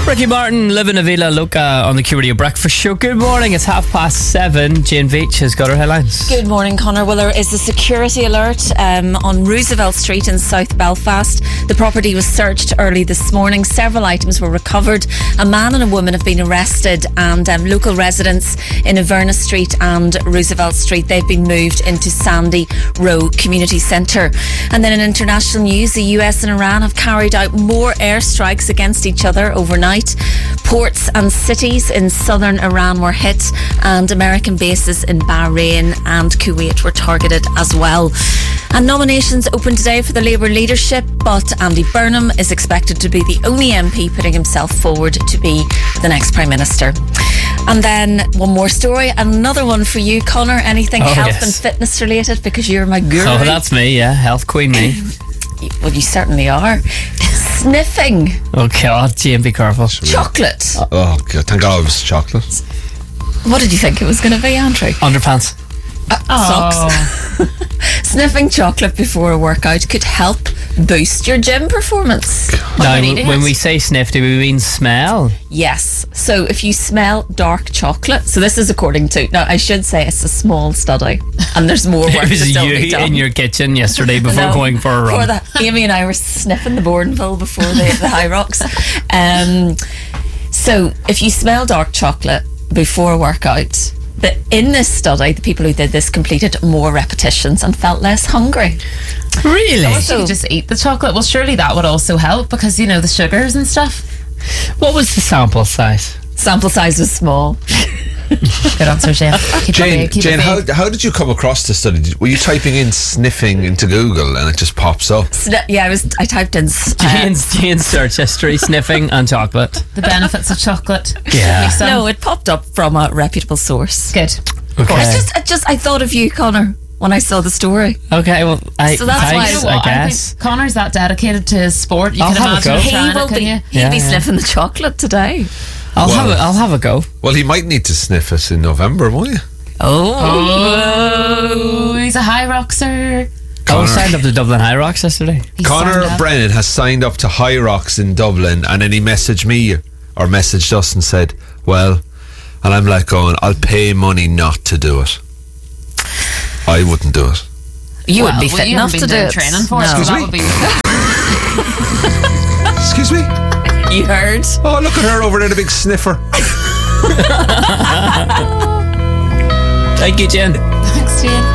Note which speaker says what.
Speaker 1: Ricky Martin, Living a Villa Loca on the Q Radio Breakfast Show. Good morning, it's 7:30. Jane Veitch has got her headlines.
Speaker 2: Good morning, Connor. Well, there is a security alert on Roosevelt Street in South Belfast. The property was searched early this morning. Several items were recovered. A man and a woman have been arrested, and local residents in Averna Street and Roosevelt Street, they've been moved into Sandy Row Community Centre. And then in international news, the US and Iran have carried out more airstrikes against each other overnight. Ports and cities in southern Iran were hit, and American bases in Bahrain and Kuwait were targeted as well. And nominations open today for the Labour leadership, but Andy Burnham is expected to be the only MP putting himself forward to be the next Prime Minister. And then one more story, another one for you, Connor. Anything health and fitness related, because you're my guru.
Speaker 1: Oh, that's me, yeah. Health queen, me.
Speaker 2: Well, you certainly are. Sniffing.
Speaker 1: Oh, God, Jane, be careful.
Speaker 2: Chocolate.
Speaker 3: Oh, God, thank God it was chocolate.
Speaker 2: What did you think it was going to be, Andrew?
Speaker 1: Underpants.
Speaker 2: Socks. Sniffing chocolate before a workout could help boost your gym performance.
Speaker 1: Now, when we say sniff, do we mean smell?
Speaker 2: Yes. So if you smell dark chocolate, so this is according to, now I should say it's a small study and there's more work
Speaker 1: It was
Speaker 2: to still be
Speaker 1: you
Speaker 2: done.
Speaker 1: in your kitchen yesterday before
Speaker 2: No,
Speaker 1: going for a run.
Speaker 2: Amy and I were sniffing the Bourneville before the High Rocks. So if you smell dark chocolate before a workout, in this study, the people who did this completed more repetitions and felt less hungry.
Speaker 1: Really?
Speaker 4: So you just eat the chocolate. Well, surely that would also help because, you know, the sugars and stuff.
Speaker 1: What was the sample size?
Speaker 2: Sample size was small.
Speaker 4: Good answer, Jane.
Speaker 3: Jane, how did you come across this study? Were you typing in sniffing into Google and it just pops up?
Speaker 2: Yeah, I typed in
Speaker 1: Jane's search history, sniffing and chocolate.
Speaker 4: The benefits of chocolate.
Speaker 1: Yeah.
Speaker 2: No, it popped up from a reputable source.
Speaker 4: Good.
Speaker 1: Okay.
Speaker 2: I thought of you, Connor, when I saw the story.
Speaker 1: Okay, well,
Speaker 2: So that's
Speaker 1: thanks,
Speaker 2: why-
Speaker 1: I guess.
Speaker 4: think Connor's that dedicated to his sport. You
Speaker 1: I'll
Speaker 4: can
Speaker 1: have a
Speaker 4: imagine
Speaker 1: go.
Speaker 4: him trying it, can you?
Speaker 2: He'll be sniffing the chocolate today.
Speaker 1: I'll have a go.
Speaker 3: Well, he might need to sniff us in November, won't you?
Speaker 4: Oh, he's a high roxer.
Speaker 1: I signed up to Dublin High Rocks yesterday.
Speaker 3: Connor Brennan has signed up to High Rocks in Dublin, and then he messaged me or messaged us and said, well, and I'm like going, I'll pay money not to do it. I wouldn't do it.
Speaker 2: You wouldn't be fit enough to do it.
Speaker 4: Training for it,
Speaker 2: No.
Speaker 4: so that would be.
Speaker 3: Excuse me?
Speaker 2: You heard?
Speaker 3: Oh, look at her over there, the big sniffer.
Speaker 1: Thank you, Jen.
Speaker 4: Thanks, Jane.